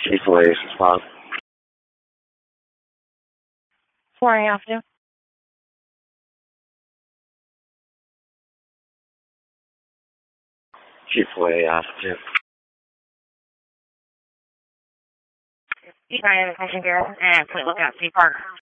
Chief Lace response. 4 after. Chief Way after. East Miami, Mission Bureau, and please look out, Steve Parker.